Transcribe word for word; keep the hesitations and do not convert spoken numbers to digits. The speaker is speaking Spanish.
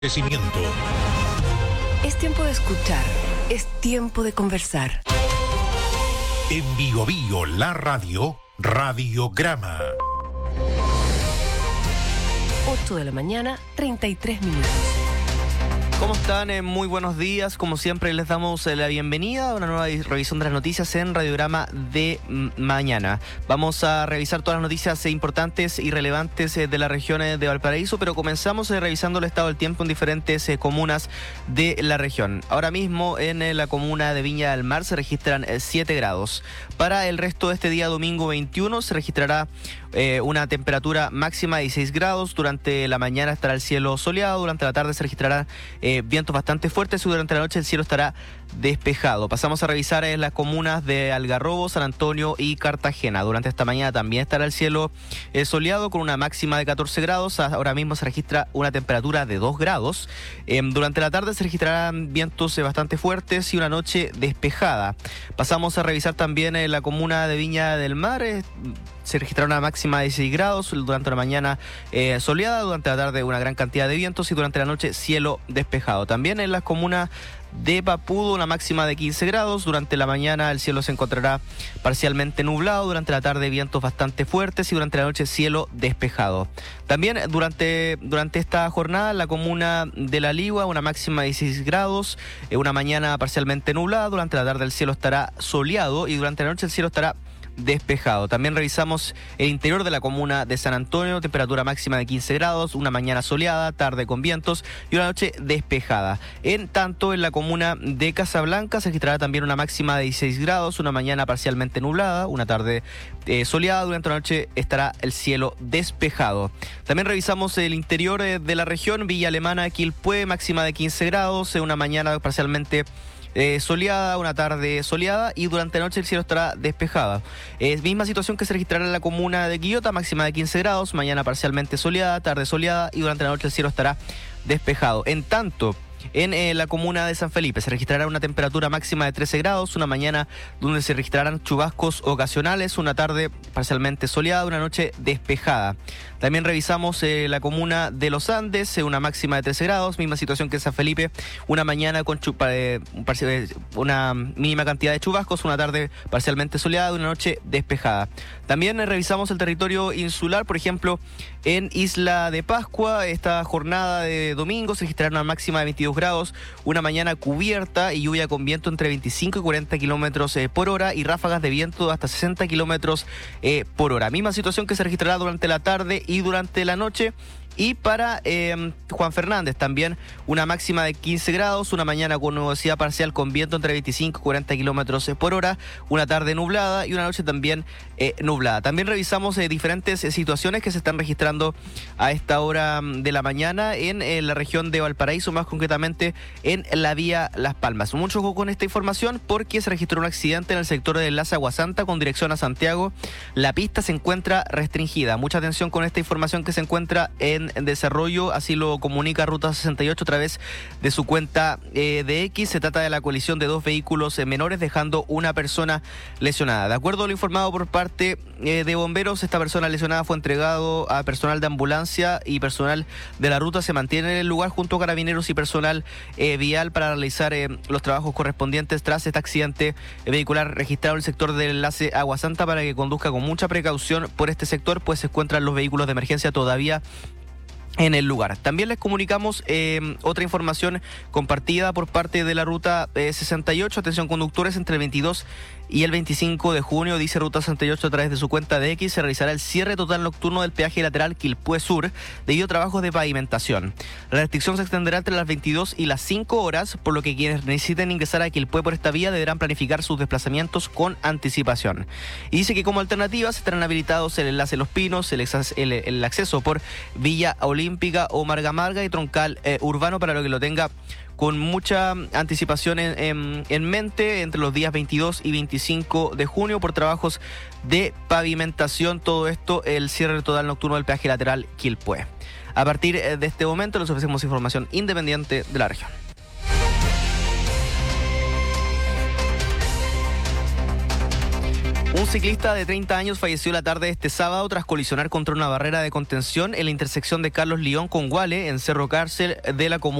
Crecimiento. Es tiempo de escuchar, es tiempo de conversar. En Bio Bio, la radio, Radiograma. ocho de la mañana, treinta y tres minutos. ¿Cómo están? Eh, muy buenos días. Como siempre les damos eh, la bienvenida a una nueva revisión de las noticias en Radiograma de m- mañana. Vamos a revisar todas las noticias eh, importantes y relevantes eh, de la región eh, de Valparaíso, pero comenzamos eh, revisando el estado del tiempo en diferentes eh, comunas de la región. Ahora mismo en eh, la comuna de Viña del Mar se registran eh, siete grados. Para el resto de este día domingo veintiuno se registrará eh, una temperatura máxima de dieciséis grados. Durante la mañana estará el cielo soleado, durante la tarde se registrará eh, Eh, vientos bastante fuertes y durante la noche el cielo estará despejado. Pasamos a revisar en las comunas de Algarrobo, San Antonio y Cartagena. Durante esta mañana también estará el cielo eh, soleado con una máxima de catorce grados. Ahora mismo se registra una temperatura de dos grados. Eh, durante la tarde se registrarán vientos eh, bastante fuertes y una noche despejada. Pasamos a revisar también en la comuna de Viña del Mar. Eh, se registrará una máxima de dieciséis grados. Durante la mañana eh, soleada, durante la tarde una gran cantidad de vientos y durante la noche cielo despejado. También en las comunas de Papudo una máxima de quince grados. Durante la mañana el cielo se encontrará parcialmente nublado, durante la tarde vientos bastante fuertes y durante la noche cielo despejado. También durante, durante esta jornada la comuna de La Ligua una máxima de dieciséis grados, eh, una mañana parcialmente nublada, durante la tarde el cielo estará soleado y durante la noche el cielo estará despejado. También revisamos el interior de la comuna de San Antonio, temperatura máxima de quince grados, una mañana soleada, tarde con vientos y una noche despejada. En tanto, en la comuna de Casablanca se registrará también una máxima de dieciséis grados, una mañana parcialmente nublada, una tarde eh, soleada, durante la noche estará el cielo despejado. También revisamos el interior eh, de la región, Villa Alemana, Quilpué, máxima de quince grados, eh, una mañana parcialmente Eh, soleada, una tarde soleada y durante la noche el cielo estará despejado. Es eh, misma situación que se registrará en la comuna de Quillota, máxima de quince grados, mañana parcialmente soleada, tarde soleada y durante la noche el cielo estará despejado. En tanto, en eh, la comuna de San Felipe se registrará una temperatura máxima de trece grados, una mañana donde se registrarán chubascos ocasionales, una tarde parcialmente soleada, una noche despejada. También revisamos eh, la comuna de Los Andes, eh, una máxima de trece grados, misma situación que en San Felipe, una mañana con chupa, eh, una mínima cantidad de chubascos, una tarde parcialmente soleada, una noche despejada. También eh, revisamos el territorio insular, por ejemplo, en Isla de Pascua, esta jornada de domingo se registrará una máxima de veintidós grados, una mañana cubierta y lluvia con viento entre veinticinco y cuarenta kilómetros eh, por hora y ráfagas de viento de hasta sesenta kilómetros eh, por hora. Misma situación que se registrará durante la tarde y durante la noche. Y para eh, Juan Fernández también una máxima de quince grados, una mañana con nubosidad parcial con viento entre veinticinco y cuarenta kilómetros por hora, una tarde nublada y una noche también eh, nublada. También revisamos eh, diferentes eh, situaciones que se están registrando a esta hora de la mañana en, en la región de Valparaíso, más concretamente en la vía Las Palmas. Mucho ojo con esta información porque se registró un accidente en el sector de Enlace Aguasanta con dirección a Santiago. La pista se encuentra restringida. Mucha atención con esta información que se encuentra en En desarrollo, así lo comunica Ruta sesenta y ocho a través de su cuenta eh, de X. Se trata de la colisión de dos vehículos eh, menores, dejando una persona lesionada. De acuerdo a lo informado por parte eh, de bomberos, esta persona lesionada fue entregado a personal de ambulancia y personal de la ruta se mantiene en el lugar junto a carabineros y personal eh, vial para realizar eh, los trabajos correspondientes tras este accidente vehicular registrado en el sector del enlace Aguasanta, para que conduzca con mucha precaución por este sector, pues se encuentran los vehículos de emergencia todavía en el lugar. También les comunicamos eh, otra información compartida por parte de la ruta eh, sesenta y ocho. Atención conductores, entre el veintidós y el veinticinco de junio, dice Ruta sesenta y ocho a través de su cuenta de X, se realizará el cierre total nocturno del peaje lateral Quilpué Sur debido a trabajos de pavimentación. La restricción se extenderá entre las veintidós y las cinco horas, por lo que quienes necesiten ingresar a Quilpué por esta vía deberán planificar sus desplazamientos con anticipación. Y dice que como alternativas estarán habilitados el enlace Los Pinos, el, ex- el, el acceso por Villa Olímpica o Marga Marga y Troncal eh, Urbano, para lo que lo tenga con mucha anticipación en, en, en mente entre los días veintidós y veinticinco de junio por trabajos de pavimentación. Todo esto, el cierre total nocturno del peaje lateral Quilpué. A partir de este momento les ofrecemos información independiente de la región. Un ciclista de treinta años falleció la tarde de este sábado tras colisionar contra una barrera de contención en la intersección de Carlos León con Guale, en Cerro Cárcel de la comuna